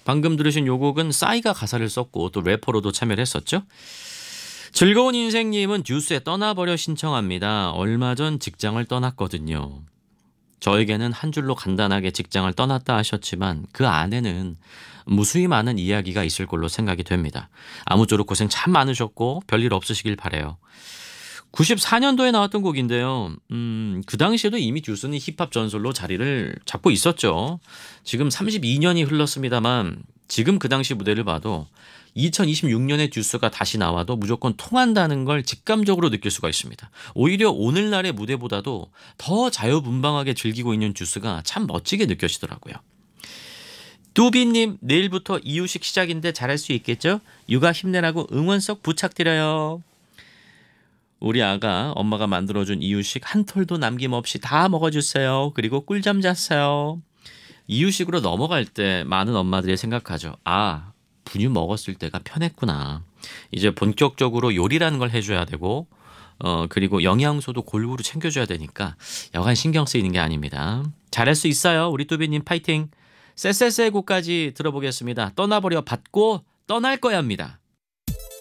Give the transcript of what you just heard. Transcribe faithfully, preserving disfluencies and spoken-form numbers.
방금 들으신 요 곡은 싸이가 가사를 썼고 또 래퍼로도 참여를 했었죠. 즐거운 인생님은 듀스의 떠나버려 신청합니다. 얼마 전 직장을 떠났거든요. 저에게는 한 줄로 간단하게 직장을 떠났다 하셨지만 그 안에는 무수히 많은 이야기가 있을 걸로 생각이 됩니다. 아무쪼록 고생 참 많으셨고 별일 없으시길 바라요. 구십사 년도에 나왔던 곡인데요. 음, 그 당시에도 이미 듀스는 힙합 전설로 자리를 잡고 있었죠. 지금 삼십이 년이 흘렀습니다만 지금 그 당시 무대를 봐도 이천이십육 년에 듀스가 다시 나와도 무조건 통한다는 걸 직감적으로 느낄 수가 있습니다. 오히려 오늘날의 무대보다도 더 자유분방하게 즐기고 있는 듀스가 참 멋지게 느껴지더라고요. 뚜비님, 내일부터 이유식 시작인데 잘할 수 있겠죠? 육아 힘내라고 응원 석 부탁드려요. 우리 아가 엄마가 만들어준 이유식 한 톨도 남김없이 다 먹어주세요. 그리고 꿀잠 잤어요. 이유식으로 넘어갈 때 많은 엄마들이 생각하죠. 아, 분유 먹었을 때가 편했구나. 이제 본격적으로 요리라는 걸 해줘야 되고 어 그리고 영양소도 골고루 챙겨줘야 되니까 여간 신경 쓰이는 게 아닙니다. 잘할 수 있어요. 우리 뚜비님 파이팅. 쎄쎄쎄 곡까지 들어보겠습니다. 떠나버려 받고 떠날 거야입니다.